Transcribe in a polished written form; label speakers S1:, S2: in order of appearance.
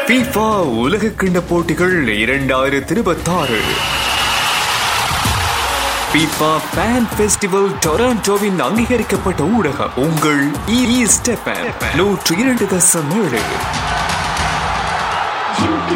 S1: FIFA உலகக்கிண்ண போட்டிகள் 2026. FIFA Fan Festival டொராண்டோவின் அங்கீகரிக்கப்பட்ட ஊடகம் உங்கள் EE Stefan 102.7.